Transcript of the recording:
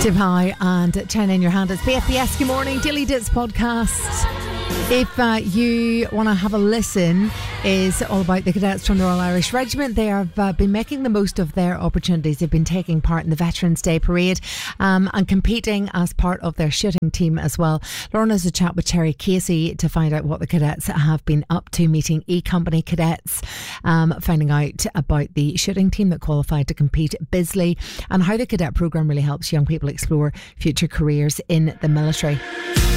Tip High and China in your hand. It's BFBS. Good morning, Daily Dits podcast. If you want to have a listen, is all about the cadets from the Royal Irish Regiment. They have been making the most of their opportunities. They've been taking part in the Veterans Day Parade and competing as part of their shooting team as well. Lauren has a chat with Terry Casey to find out what the cadets have been up to, meeting E-Company cadets, finding out about the shooting team that qualified to compete at Bisley, and how the cadet programme really helps young people explore future careers in the military.